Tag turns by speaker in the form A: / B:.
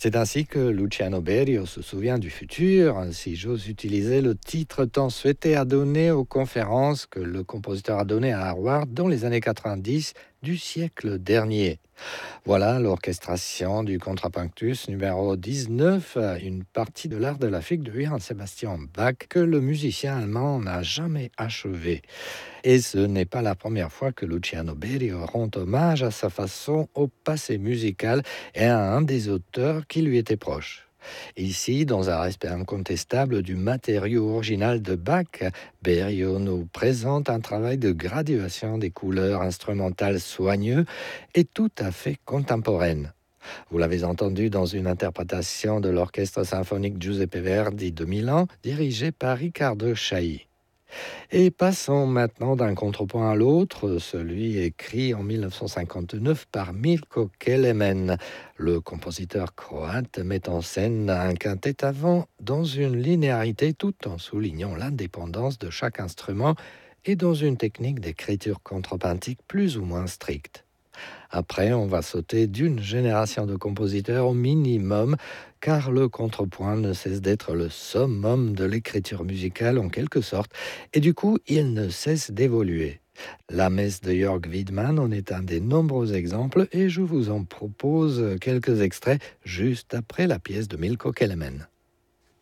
A: C'est ainsi que Luciano Berio se souvient du futur, si j'ose utiliser le titre tant souhaité à donner aux conférences que le compositeur a données à Harvard dans les années 90 du siècle dernier. Voilà l'orchestration du Contrapunctus numéro 19, une partie de l'art de la figue de Johann Sebastian Bach que le musicien allemand n'a jamais achevé. Et ce n'est pas la première fois que Luciano Berio rend hommage à sa façon au passé musical et à un des auteurs qui lui était proche. Ici, dans un respect incontestable du matériau original de Bach, Berio nous présente un travail de graduation des couleurs instrumentales soigneux et tout à fait contemporaine. Vous l'avez entendu dans une interprétation de l'orchestre symphonique Giuseppe Verdi de Milan, dirigé par Riccardo Chailly. Et passons maintenant d'un contrepoint à l'autre, celui écrit en 1959 par Milko Kelemen. Le compositeur croate met en scène un quintet avant dans une linéarité tout en soulignant l'indépendance de chaque instrument et dans une technique d'écriture contrapuntique plus ou moins stricte. Après, on va sauter d'une génération de compositeurs au minimum, car le contrepoint ne cesse d'être le summum de l'écriture musicale en quelque sorte, et du coup, il ne cesse d'évoluer. La messe de Jörg Widmann en est un des nombreux exemples, et je vous en propose quelques extraits juste après la pièce de Milko Kelemen.